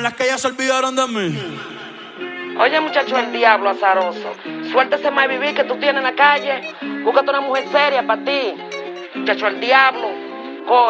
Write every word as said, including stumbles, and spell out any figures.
en las que ya se olvidaron de mí. Oye, muchacho, el diablo azaroso. Suéltese más vivir que tú tienes en la calle. Búscate una mujer seria para ti. Muchacho, el diablo.